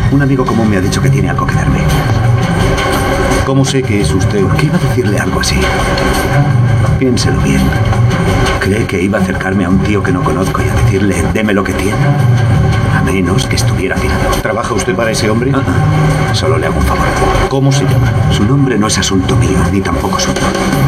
Un amigo común me ha dicho que tiene algo que darme. ¿Cómo sé que es usted? ¿Por qué iba a decirle algo así? Piénselo bien. ¿Cree que iba a acercarme a un tío que no conozco y a decirle, deme lo que tiene? A menos que estuviera tirado. ¿Trabaja usted para ese hombre? Solo le hago un favor. ¿Cómo se llama? Su nombre no es asunto mío, ni tampoco suyo.